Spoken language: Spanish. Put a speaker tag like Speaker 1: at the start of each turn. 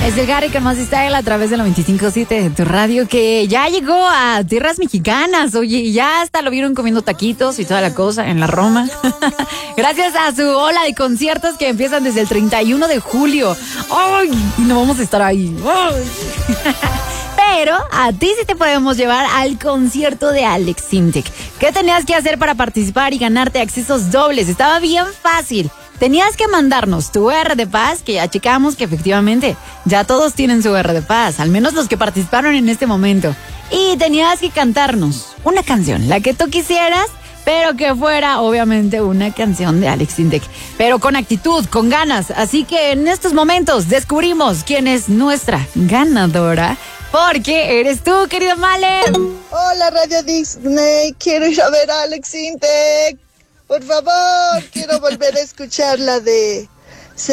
Speaker 1: Es el Gary con más style a través de la 25.7 de tu radio, que ya llegó a tierras mexicanas. Oye, ya hasta lo vieron comiendo taquitos y toda la cosa en la Roma. Gracias a su ola de conciertos que empiezan desde el 31 de julio. ¡Ay! No vamos a estar ahí. ¡Ay! Pero a ti sí te podemos llevar al concierto de Alex Sintek. ¿Qué tenías que hacer para participar y ganarte accesos dobles? Estaba bien fácil. Tenías que mandarnos tu R de Paz, que ya checamos que efectivamente ya todos tienen su R de Paz, al menos los que participaron en este momento. Y tenías que cantarnos una canción, la que tú quisieras, pero que fuera obviamente una canción de Alex Sintek, pero con actitud, con ganas. Así que en estos momentos descubrimos quién es nuestra ganadora, porque eres tú, querido Male.
Speaker 2: Hola, Radio Disney, quiero ir a ver a Alex Sintek. Por favor, quiero volver a escuchar la de